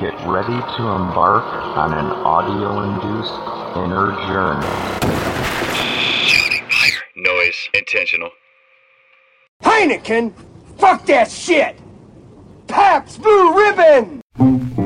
Get ready to embark on an audio-induced inner journey. Shouting fire. Noise. Intentional. Heineken? Fuck that shit! Pabst Blue Ribbon!